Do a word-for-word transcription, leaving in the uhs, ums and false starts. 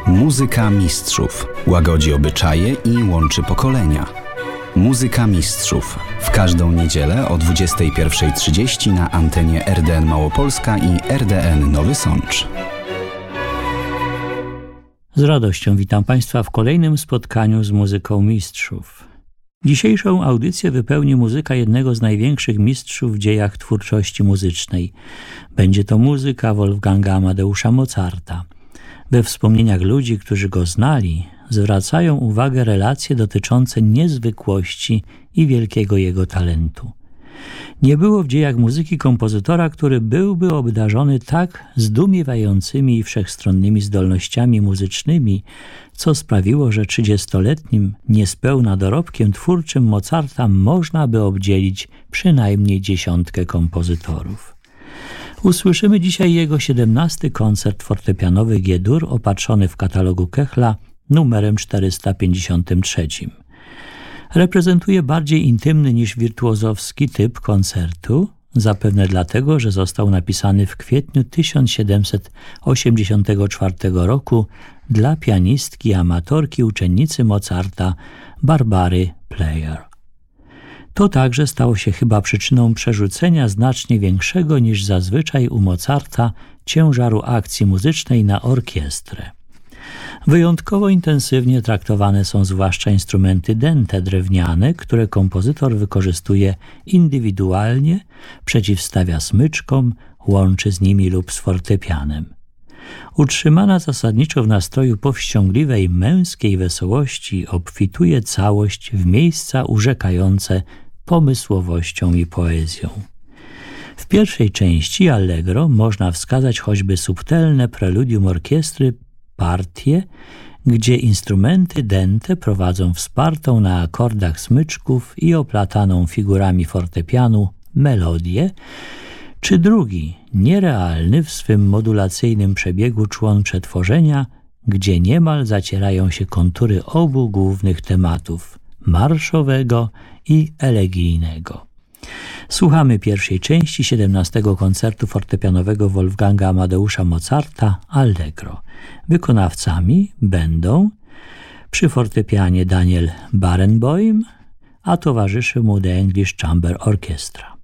Muzyka mistrzów łagodzi obyczaje i łączy pokolenia. Muzyka mistrzów w każdą niedzielę o dwudziestej pierwszej trzydzieści na antenie R D N Małopolska i R D N Nowy Sącz. Z radością witam Państwa w kolejnym spotkaniu z muzyką mistrzów. Dzisiejszą audycję wypełni muzyka jednego z największych mistrzów w dziejach twórczości muzycznej. Będzie to muzyka Wolfganga Amadeusza Mozarta. We wspomnieniach ludzi, którzy go znali, zwracają uwagę relacje dotyczące niezwykłości i wielkiego jego talentu. Nie było w dziejach muzyki kompozytora, który byłby obdarzony tak zdumiewającymi i wszechstronnymi zdolnościami muzycznymi, co sprawiło, że trzydziestoletnim niespełna dorobkiem twórczym Mozarta można by obdzielić przynajmniej dziesiątkę kompozytorów. Usłyszymy dzisiaj jego siedemnasty koncert fortepianowy G-dur opatrzony w katalogu Kechla numerem czterysta pięćdziesiątym trzecim. Reprezentuje bardziej intymny niż wirtuozowski typ koncertu, zapewne dlatego, że został napisany w kwietniu tysiąc siedemset osiemdziesiątego czwartego roku dla pianistki, amatorki, uczennicy Mozarta Barbary Pleyer. To także stało się chyba przyczyną przerzucenia znacznie większego niż zazwyczaj u Mozarta ciężaru akcji muzycznej na orkiestrę. Wyjątkowo intensywnie traktowane są zwłaszcza instrumenty dęte drewniane, które kompozytor wykorzystuje indywidualnie, przeciwstawia smyczkom, łączy z nimi lub z fortepianem. Utrzymana zasadniczo w nastroju powściągliwej męskiej wesołości obfituje całość w miejsca urzekające pomysłowością i poezją. W pierwszej części Allegro można wskazać choćby subtelne preludium orkiestry, partię, gdzie instrumenty dęte prowadzą wspartą na akordach smyczków i oplataną figurami fortepianu melodię, czy drugi, nierealny w swym modulacyjnym przebiegu człon przetworzenia, gdzie niemal zacierają się kontury obu głównych tematów, marszowego i elegijnego. Słuchamy pierwszej części siedemnastego koncertu fortepianowego Wolfganga Amadeusza Mozarta Allegro. Wykonawcami będą przy fortepianie Daniel Barenboim, a towarzyszy mu The English Chamber Orchestra.